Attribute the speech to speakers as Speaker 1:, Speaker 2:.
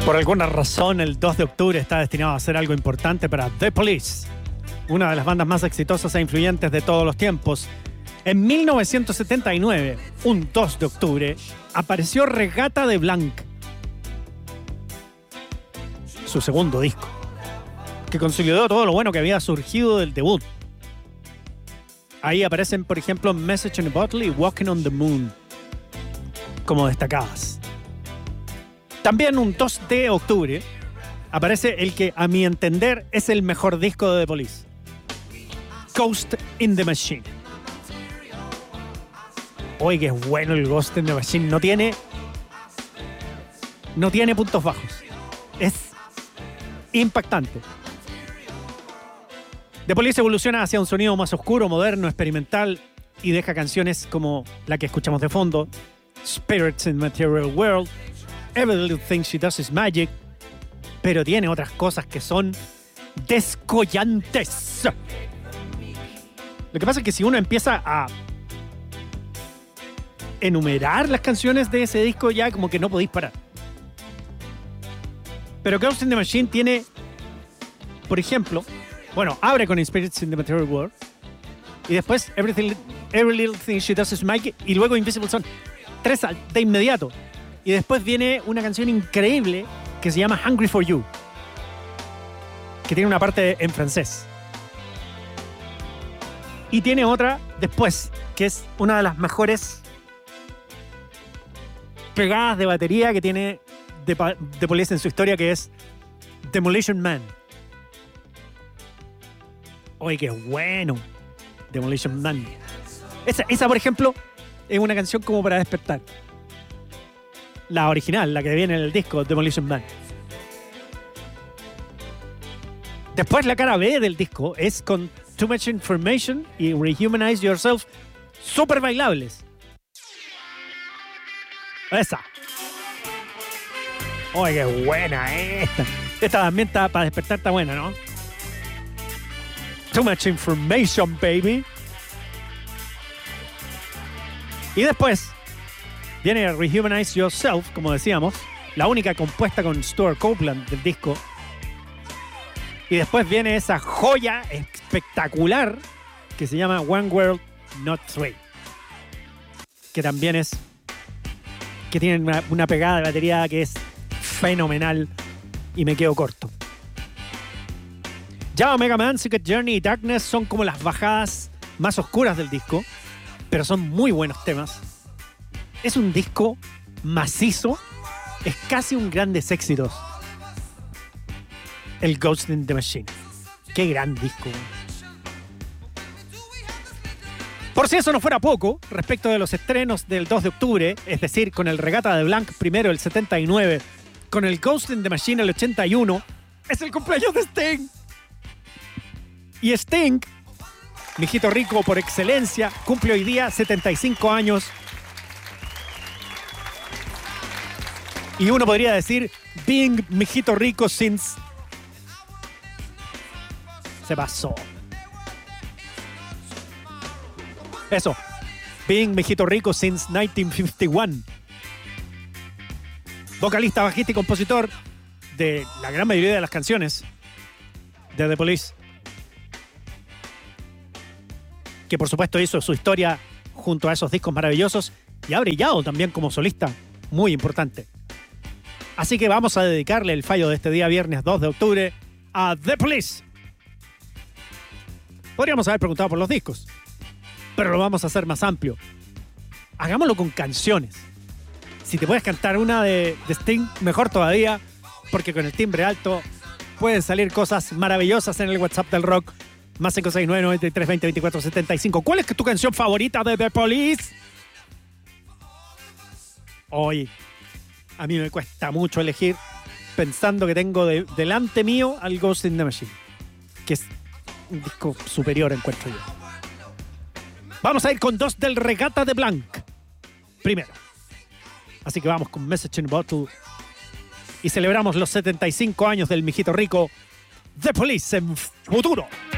Speaker 1: Por alguna razón, el 2 de octubre está destinado a ser algo importante para The Police, una de las bandas más exitosas e influyentes de todos los tiempos. En 1979, un 2 de octubre, apareció Regata de Blanc, su segundo disco, que consolidó todo lo bueno que había surgido del debut. Ahí aparecen, por ejemplo, Message in a Bottle y Walking on the Moon como destacadas. También un 2 de octubre aparece el que, a mi entender, es el mejor disco de The Police, Ghost in the Machine. Oye, que es bueno el Ghost in the Machine. No tiene puntos bajos. Es impactante. The Police evoluciona hacia un sonido más oscuro, moderno, experimental y deja canciones como la que escuchamos de fondo, Spirits in Material World, Every Little Thing She Does Is Magic, pero tiene otras cosas que son descollantes. Lo que pasa es que si uno empieza a enumerar las canciones de ese disco, ya como que no podéis parar. Pero Ghost in the Machine tiene, por ejemplo, bueno, abre con Spirits in the Material World y después Every Little Thing She Does Is Magic y luego Invisible Sun. 3 de inmediato. Y después viene una canción increíble que se llama Hungry for You, que tiene una parte en francés. Y tiene otra después, que es una de las mejores pegadas de batería que tiene The Police en su historia, que es Demolition Man. Oye, qué bueno. Demolition Man. Esa, por ejemplo, es una canción como para despertar. La original, la que viene en el disco, Demolition Man. Después la cara B del disco es con Too Much Information y Rehumanize Yourself, súper bailables. Esa. Oye, qué buena esta. Esta también está para despertar, está buena, ¿no? Too Much Information, baby. Y después viene Rehumanize Yourself, como decíamos, la única compuesta con Stuart Copeland del disco. Y después viene esa joya espectacular que se llama One World, Not Three, que también es, que tiene una pegada de batería que es fenomenal y me quedo corto. Ya Omega Man, Secret Journey y Darkness son como las bajadas más oscuras del disco, pero son muy buenos temas. Es un disco macizo, es casi un grandes éxitos. El Ghost in the Machine. Qué gran disco. Por si eso no fuera poco, respecto de los estrenos del 2 de octubre, es decir, con el Regata de Blanc primero el 79, con el Ghost in the Machine el 81, es el cumpleaños de Sting. Y Sting, mijito rico por excelencia, cumple hoy día 75 años. Y uno podría decir, being mijito rico since... Se pasó. Eso. Being mijito rico since 1951. Vocalista, bajista y compositor de la gran mayoría de las canciones de The Police. Que por supuesto hizo su historia junto a esos discos maravillosos y ha brillado también como solista. Muy importante. Así que vamos a dedicarle el fallo de este día viernes 2 de octubre a The Police. Podríamos haber preguntado por los discos, pero lo vamos a hacer más amplio. Hagámoslo con canciones. Si te puedes cantar una de Sting, mejor todavía, porque con el timbre alto pueden salir cosas maravillosas en el WhatsApp del rock. Más 569-9320-2475. ¿Cuál es tu canción favorita de The Police? Oye, a mí me cuesta mucho elegir pensando que tengo delante mío al Ghost in the Machine, que es un disco superior, encuentro yo. Vamos a ir con 2 del Regata de Blanc primero. Así que vamos con Message in a Bottle y celebramos los 75 años del mijito rico The Police en futuro.